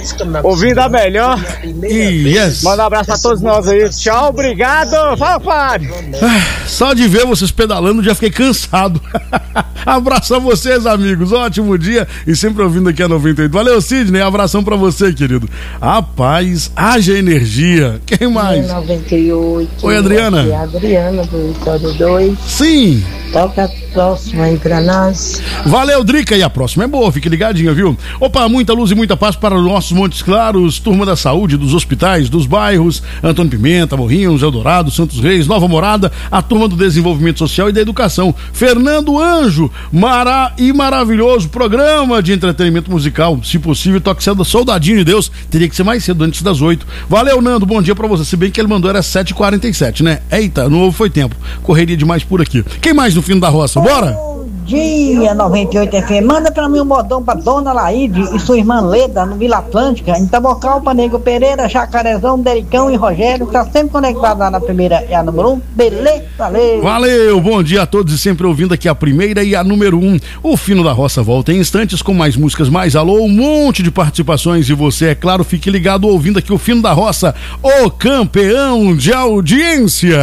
ouvindo a melhor. Yes. Manda um abraço pra todos nós aí. Tchau, obrigado. Fala, Fábio. Só de ver vocês pedalando já fiquei cansado. Abraço a vocês, amigos. Ótimo dia e sempre ouvindo aqui a 98. Valeu, Sidney. Abração pra você, querido. Rapaz, haja energia. Quem mais? 98. Oi, Adriana. Aqui é a Adriana do Vitória 2. Sim. Toca a próxima aí pra nós. Valeu, Drica. E a próxima é boa, fique ligadinha, viu? Opa, muita luz e muita paz para os nossos Montes Claros, turma da saúde, dos hospitais, dos bairros, Antônio Pimenta, Morrinhos, Eldorado, Santos Reis, Nova Morada, a turma do desenvolvimento social e da educação. Fernando Anjo, maravilhoso programa de entretenimento musical. Se possível, toque cedo, Soldadinho de Deus. Teria que ser mais cedo, antes das 8. Valeu, Nando, bom dia pra você. Se bem que ele mandou era 7h47, né? Eita, não foi tempo. Correria demais por aqui. Quem mais no fim da roça? Bora? Bom dia, 98 FM. Manda pra mim um modão pra Dona Laíde e sua irmã Leda, no Vila Atlântica, em Tabocal, Panego Pereira, Jacarezão, Dericão e Rogério, que tá sempre conectado lá na primeira e a número 1. Beleza? Valeu. Valeu, bom dia a todos e sempre ouvindo aqui a primeira e a número 1. O Fino da Roça volta em instantes com mais músicas, mais alô, um monte de participações e você, é claro, fique ligado ouvindo aqui o Fino da Roça, o campeão de audiência.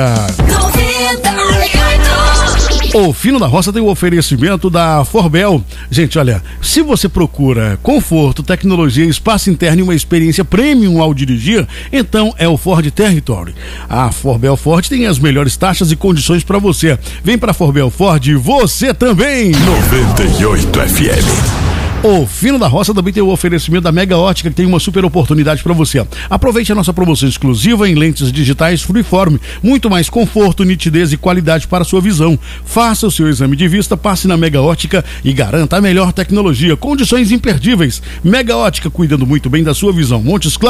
98. O Fino da Roça tem o oferecimento da Forbel. Gente, olha, se você procura conforto, tecnologia, espaço interno e uma experiência premium ao dirigir, então é o Ford Territory. A Forbel Ford tem as melhores taxas e condições para você. Vem para Forbel Ford, você também. 98 FM. O Fino da Roça também tem o oferecimento da Mega Ótica, que tem uma super oportunidade para você. Aproveite a nossa promoção exclusiva em lentes digitais Freeform. Muito mais conforto, nitidez e qualidade para a sua visão. Faça o seu exame de vista, passe na Mega Ótica e garanta a melhor tecnologia. Condições imperdíveis. Mega Ótica, cuidando muito bem da sua visão. Montes Claros.